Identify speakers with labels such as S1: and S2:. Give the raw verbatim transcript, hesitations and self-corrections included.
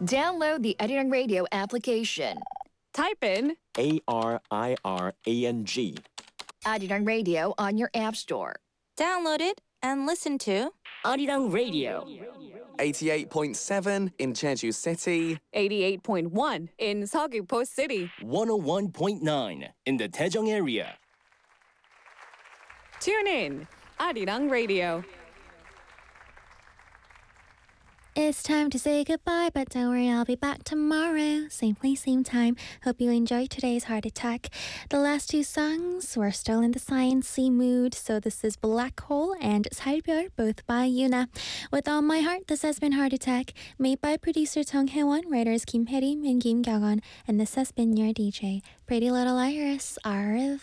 S1: Download the Arirang Radio application.
S2: Type in
S3: A R I R A N G.
S1: Arirang Radio on your app store.
S4: Download it and listen to
S5: Arirang Radio.
S6: eighty-eight point seven in Jeju City.
S2: eighty-eight point one in Seogwipo City.
S5: one oh one point nine in the Daejeong area.
S2: Tune in, Arirang Radio.
S7: It's time to say goodbye, but don't worry, I'll be back tomorrow. Same place, same time. Hope you enjoyed today's Heart Attack. The last two songs were still in the sciencey mood, so this is Black Hole and 살별, both by Yuna. With all my heart, this has been Heart Attack, made by producer Tong Hye-won, writers Kim Hae-rim and Kim Kyung-won, and this has been your D J, Pretty Little Iris. Au revoir.